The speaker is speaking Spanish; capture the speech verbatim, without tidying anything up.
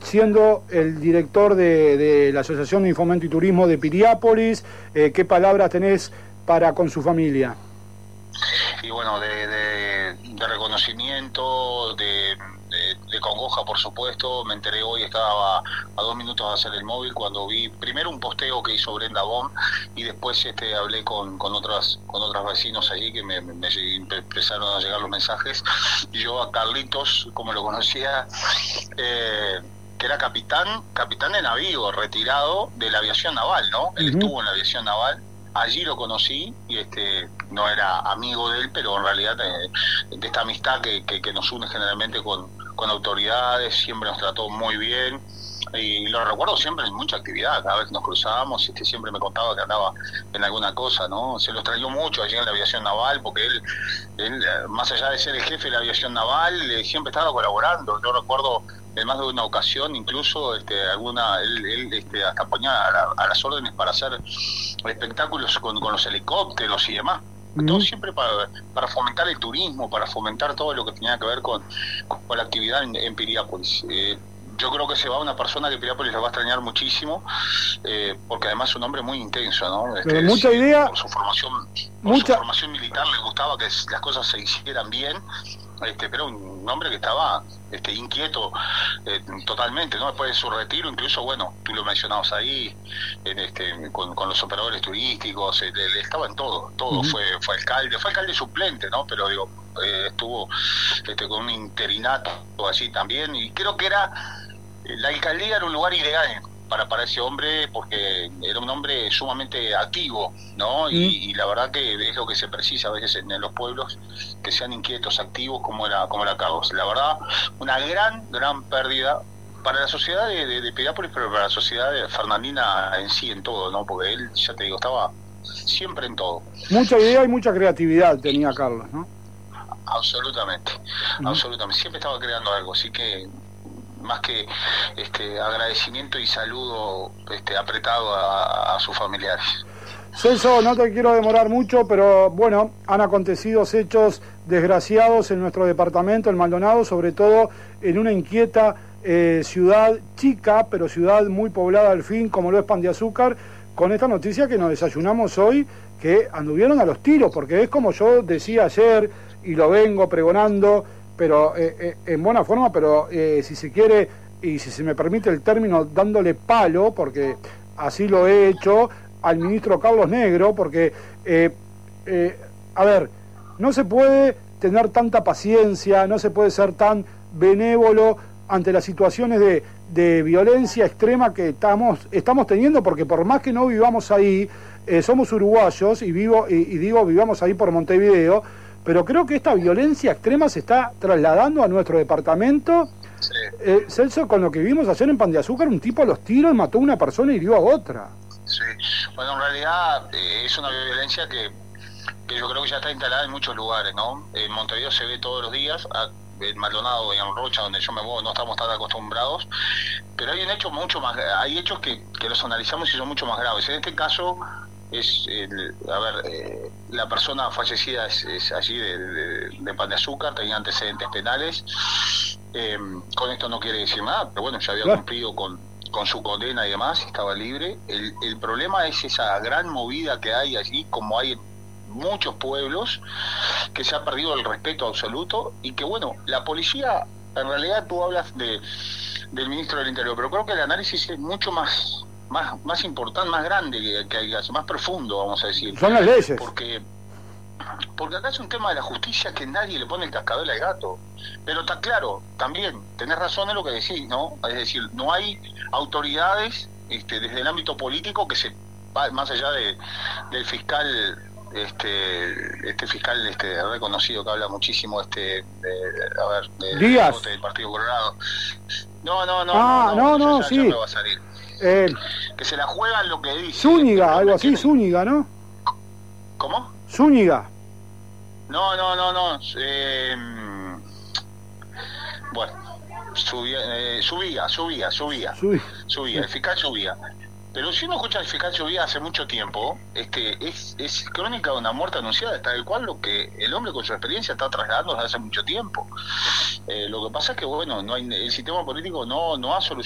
siendo el director de, de la Asociación de Fomento y Turismo de Piriápolis. Eh, ¿Qué palabras tenés para con su familia? Y bueno, de, de, de reconocimiento, de, de, de congoja, por supuesto. Me enteré hoy, estaba a, a dos minutos de hacer el móvil, cuando vi primero un posteo que hizo Brenda Bon, y después este hablé con, con otras con otros vecinos ahí que me, me, me empezaron a llegar los mensajes. Y yo a Carlitos, como lo conocía, eh, que era capitán, capitán de navío, retirado de la aviación naval, ¿no? Él uh-huh. estuvo en la aviación naval. Allí lo conocí y este no era amigo de él, pero en realidad de, de esta amistad que, que, que nos une generalmente con, con autoridades, siempre nos trató muy bien, y lo recuerdo siempre en mucha actividad. Cada vez que nos cruzábamos, este, siempre me contaba que andaba en alguna cosa, ¿no? Se lo extrañó mucho allí en la aviación naval, porque él, él más allá de ser el jefe de la aviación naval, siempre estaba colaborando. Yo recuerdo en más de una ocasión, incluso este, alguna él, él este, hasta ponía a, la, a las órdenes para hacer espectáculos con, con los helicópteros y demás. Uh-huh. Todo siempre para, para fomentar el turismo, para fomentar todo lo que tenía que ver con, con la actividad en, en Piriápolis. Eh, yo creo que se va una persona que Piriápolis le va a extrañar muchísimo, eh, porque además es un hombre muy intenso, ¿no? Este, Pero mucha idea. Por su formación, por mucha... su formación militar le gustaba que las cosas se hicieran bien. Este, pero un hombre que estaba este, inquieto eh, totalmente, ¿no? Después de su retiro, incluso, bueno, tú lo mencionabas ahí, en este, con, con los operadores turísticos, él, él estaba en todo, todo, uh-huh. fue fue alcalde, fue alcalde suplente, ¿no? Pero digo, eh, estuvo este, con un interinato así también, y creo que era, la alcaldía era un lugar ideal para para ese hombre, porque era un hombre sumamente activo, ¿no? Mm. Y, y la verdad que es lo que se precisa a veces en, en los pueblos, que sean inquietos, activos, como era como era Carlos. La verdad, una gran, gran pérdida para la sociedad de, de, de Piriápolis, pero para la sociedad de Fernandina en sí, en todo, ¿no? Porque él, ya te digo, estaba siempre en todo. Mucha idea y mucha creatividad tenía Carlos, ¿no? Absolutamente, mm. absolutamente. Siempre estaba creando algo, así que más que este agradecimiento y saludo este apretado a, a sus familiares. Celso, no te quiero demorar mucho, pero bueno, han acontecido hechos desgraciados en nuestro departamento, en Maldonado, sobre todo en una inquieta eh, ciudad chica, pero ciudad muy poblada al fin, como lo es Pan de Azúcar, con esta noticia que nos desayunamos hoy, que anduvieron a los tiros, porque es como yo decía ayer, y lo vengo pregonando, pero eh, eh, en buena forma, pero eh, si se quiere, y si se me permite el término, dándole palo, porque así lo he hecho, al ministro Carlos Negro, porque, eh, eh, a ver, no se puede tener tanta paciencia, no se puede ser tan benévolo ante las situaciones de, de violencia extrema que estamos, estamos teniendo, porque por más que no vivamos ahí, eh, somos uruguayos, y, vivo, y, y digo, vivamos ahí por Montevideo, pero creo que esta violencia extrema se está trasladando a nuestro departamento. Sí. Eh, Celso, con lo que vimos ayer en Pan de Azúcar, un tipo a los tiros mató a una persona y hirió a otra. Sí, bueno, en realidad eh, es una violencia que, que yo creo que ya está instalada en muchos lugares, ¿no? En Montevideo se ve todos los días, a, en Maldonado y en Rocha, donde yo me muevo, no estamos tan acostumbrados, pero hay un hecho mucho más, hay hechos que, que los analizamos y son mucho más graves. En este caso es, el, a ver, eh, la persona fallecida es, es allí de, de, de Pan de Azúcar, tenía antecedentes penales, eh, con esto no quiere decir nada, pero bueno, ya había claro. cumplido con, con su condena y demás, estaba libre. El, el problema es esa gran movida que hay allí, como hay en muchos pueblos, que se ha perdido el respeto absoluto, y que bueno, la policía, en realidad tú hablas de del ministro del Interior, pero creo que el análisis es mucho más más más importante, más grande que, que hay, más profundo, vamos a decir. Son las leyes. Porque porque acá es un tema de la justicia que nadie le pone el cascabel al gato. Pero está claro, también, tenés razón en lo que decís, ¿no? Es decir, no hay autoridades este, desde el ámbito político que se, más allá de del fiscal, este este fiscal este reconocido que habla muchísimo, este de, a ver, de, Díaz. del Partido Colorado. No, no, no, ah, no, no, no ya, sí. Ya me va a salir. Eh, que se la juegan lo que dice. Zúñiga, algo así, tiene... Zúñiga, ¿no? ¿Cómo? Zúñiga. No, no, no, no. Eh, bueno, subía, eh, subía, subía, subía, subía, subía, el fiscal subía. Pero si uno escucha al fiscal subía hace mucho tiempo, este, es, es crónica de una muerte anunciada, tal cual lo que el hombre con su experiencia está trasladando desde hace mucho tiempo. Eh, lo que pasa es que bueno, no hay, el sistema político no, no ha solucionado